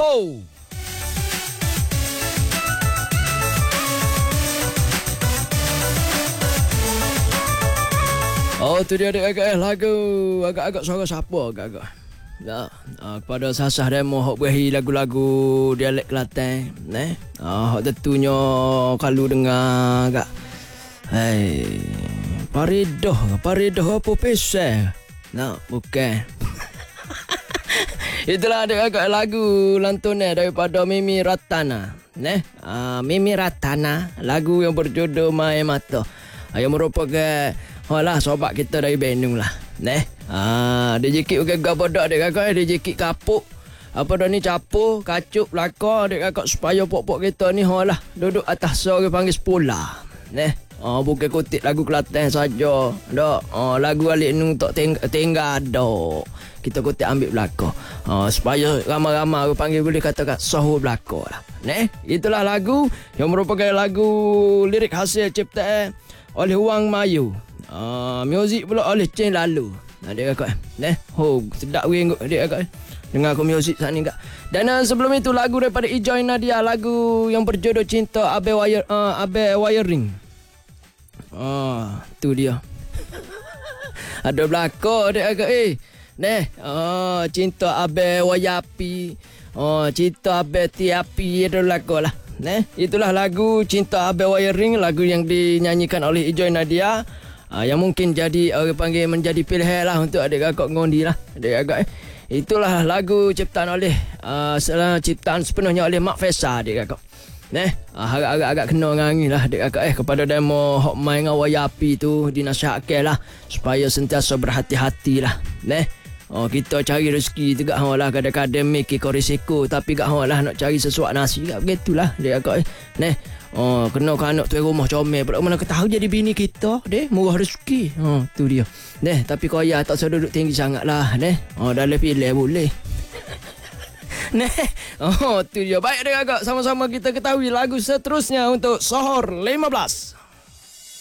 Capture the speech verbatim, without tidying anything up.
Ho! Oh, tu dia adik-adik lagu agak-agak suara siapa agak-agak. Ya, uh, kepada sasah demo hok berahi lagu-lagu dialek Kelantan, neh. Ah, uh, tentunya kalau dengar agak hai paridah, paridah apa pesel. Nah, bukan. Itulah adik-adik lagu lantunan daripada Mimi Ratana, neh. Uh, Mimi Ratana, lagu yang berjudul Mai Mata. Uh, yang merupakan Alah, sobat kita dari Bandung lah. Neh. Ah, dia jekit bukan gapo dak dek kakak, dia jekit kapuk. Apa dah ni capur, kacup, lakar dek kakak supaya pok-pok kita ni alah duduk atas sore panggil sepula. Neh. Ah, bukan kutip lagu Kelantan saja. Dak. Ah, lagu alik nu tok teng- tengah dak. Kita kutip ambil belakang. Ah, supaya ramai-ramai panggil boleh katakan sahur belakang lah. Neh. Itulah lagu yang merupakan lagu lirik hasil ciptaan oleh Wang Mayu. Ah, muzik pula oleh Chen Lalu. Nah, dia kakak. Neh. Ho, sedap weh dia kakak. Dengar aku muzik saat ni kak. Dan uh, sebelum itu lagu daripada Ijoy Nadia, lagu yang berjudul Cinta Abe Wire uh, Abe Wiring. Ah, tu dia. Ada belakang dia kakak eh. Neh. Ah, Cinta Abe Wayapi. Oh, Cinta Abe Tiapi ada belakang lah. Neh. Itulah lagu Cinta Abe Wiring, lagu yang dinyanyikan oleh Ijoy Nadia. Uh, yang mungkin jadi orang uh, panggil menjadi pilihan lah untuk adik kakak ngondi lah. Adik kakak eh. Itulah lagu ciptaan oleh uh, ciptaan sepenuhnya oleh Mak Fesa adik kakak. Neh, uh, agak-agak kena ngangi lah adik kakak eh kepada demo hok main ngawayapi tu dinasihatkan lah supaya sentiasa berhati-hati lah. Neh. Oh, kita cari rezeki juga hang lah kadang-kadang mikir kau risiko tapi gak hang lah nak cari sesuatu nasi gak begitulah adik kakak eh. Neh. Oh, kena ke anak tuan rumah comel pula mana ketahu jadi bini kita deh murah rezeki. Oh, tu dia. Deh, tapi kau ya tak usah duduk tinggi sangatlah deh. Oh, dah lebih pilih boleh. Neh. Oh, tu dia. Baik deh kakak, sama-sama kita ketahui lagu seterusnya untuk Sohor lima belas.